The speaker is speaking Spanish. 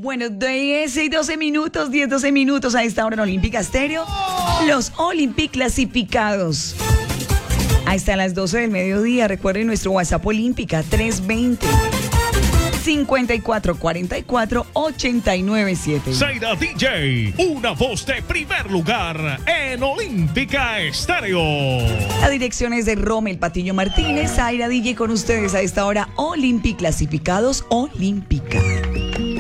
Bueno, 10 y 12 minutos, 10, 12 minutos a esta hora en Olímpica Estéreo. Los Olympic clasificados. Hasta las 12 del mediodía. Recuerden nuestro WhatsApp Olímpica 320 5444 897. Zaira DJ, una voz de primer lugar en Olímpica Estéreo. La dirección es de Rommel Patiño Martínez. Zaira DJ con ustedes a esta hora. Olympic clasificados Olímpica.